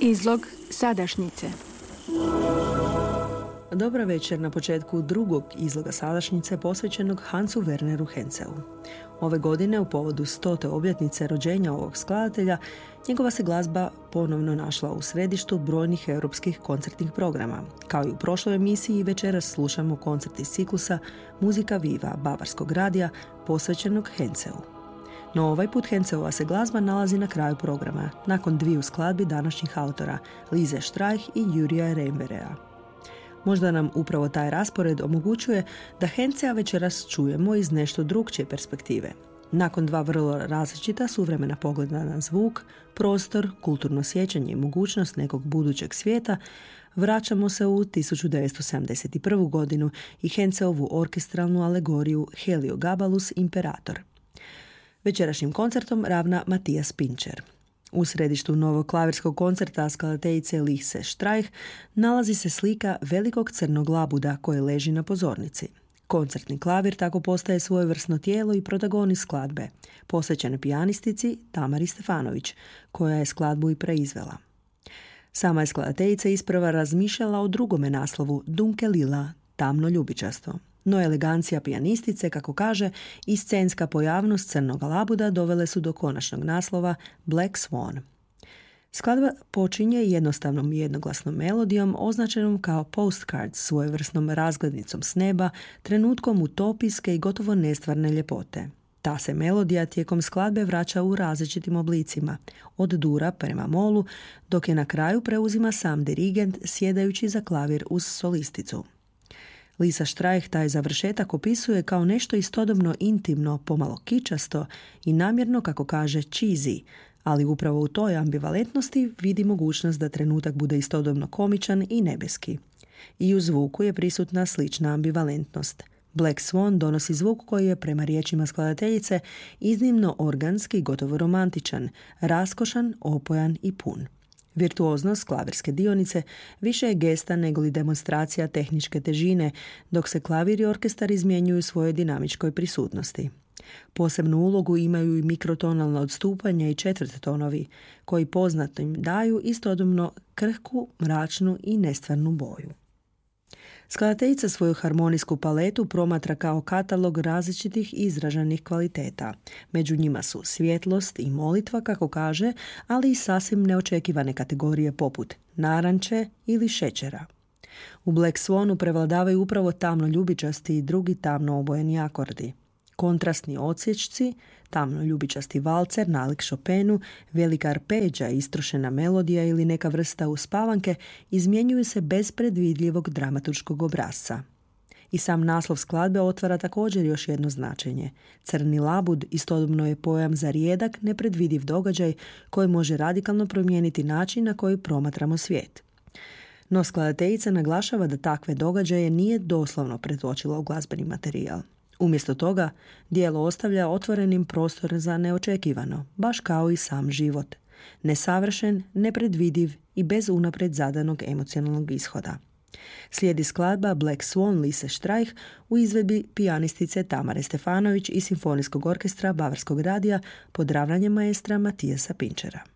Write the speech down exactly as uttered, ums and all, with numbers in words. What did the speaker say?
Izlog sadašnjice. Dobra večer na početku drugog izloga sadašnjice posvećenog Hansu Werneru Henseu. Ove godine, u povodu stote obljetnice rođenja ovog skladatelja, njegova se glazba ponovno našla u središtu brojnih europskih koncertnih programa. Kao i u prošloj emisiji, večeras slušamo koncert iz ciklusa Muzika Viva Bavarskog radija posvećenog Henseu. No ovaj put Henseova se glazba nalazi na kraju programa, nakon dviju skladbi današnjih autora, Lise Streich i Jurija Reimerea. Možda nam upravo taj raspored omogućuje da Hensea večeras čujemo iz nešto drukčije perspektive. Nakon dva vrlo različita suvremena pogleda na zvuk, prostor, kulturno sjećanje i mogućnost nekog budućeg svijeta, vraćamo se u tisuću devetsto sedamdeset prvu. godinu i Henseovu orkestralnu alegoriju Heliogabalus Imperator. Večerašnjim koncertom ravna Matthias Pincher. U središtu novog klavirskog koncerta skladateljice Lise Streich nalazi se slika velikog crnog labuda koje leži na pozornici. Koncertni klavir tako postaje svojevrsno tijelo i protagonist skladbe, posvećene pijanistici Tamari Stefanović, koja je skladbu i preizvela. Sama je skladateljica isprva razmišljala o drugome naslovu, Dunke Lila, tamno ljubičasto. No elegancija pijanistice, kako kaže, i scenska pojavnost crnog labuda dovele su do konačnog naslova Black Swan. Skladba počinje jednostavnom i jednoglasnom melodijom označenom kao postcard, svojevrsnom razglednicom s neba, trenutkom utopijske i gotovo nestvarne ljepote. Ta se melodija tijekom skladbe vraća u različitim oblicima, od dura prema molu, dok je na kraju preuzima sam dirigent sjedajući za klavir uz solisticu. Lisa Streich taj završetak opisuje kao nešto istodobno intimno, pomalo kičasto i namjerno, kako kaže, cheesy, ali upravo u toj ambivalentnosti vidi mogućnost da trenutak bude istodobno komičan i nebeski. I u zvuku je prisutna slična ambivalentnost. Black Swan donosi zvuk koji je, prema riječima skladateljice, iznimno organski, gotovo romantičan, raskošan, opojan i pun. Virtuoznost klavirske dionice više je gesta nego li demonstracija tehničke težine, dok se klavir i orkestar izmjenjuju svojoj dinamičkoj prisutnosti. Posebnu ulogu imaju i mikrotonalna odstupanja i četvrtotonovi, koji poznatim daju istodobno krhku, mračnu i nestvarnu boju. Skladateljica svoju harmonijsku paletu promatra kao katalog različitih izraženih kvaliteta. Među njima su svjetlost i molitva, kako kaže, ali i sasvim neočekivane kategorije poput naranče ili šećera. U Black Swanu prevladavaju upravo tamno ljubičasti i drugi tamno obojeni akordi. Kontrastni odsječci, tamno ljubičasti valcer, nalik Chopinu, velika arpeđa, istrošena melodija ili neka vrsta uspavanke izmjenjuju se bez predvidljivog dramaturškog obrazca. I sam naslov skladbe otvara također još jedno značenje. Crni labud istodobno je pojam za rijedak, nepredvidiv događaj koji može radikalno promijeniti način na koji promatramo svijet. No skladateljica naglašava da takve događaje nije doslovno pretočila u glazbeni materijal. Umjesto toga, djelo ostavlja otvorenim prostor za neočekivano, baš kao i sam život. Nesavršen, nepredvidiv i bez unaprijed zadanog emocionalnog ishoda. Slijedi skladba Black Swan Lise Streich u izvedbi pijanistice Tamare Stefanović i Simfonijskog orkestra Bavarskog radija pod ravnanjem maestra Mathiasa Pinchera.